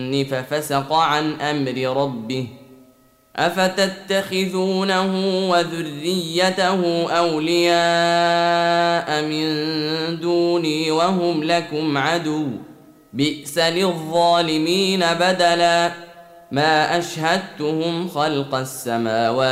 الجن ففسق عن أمر ربه أفتتخذونه وذريته أولياء من دوني وهم لكم عدو بئس للظالمين بدلا ما أشهدتهم خلق السماوات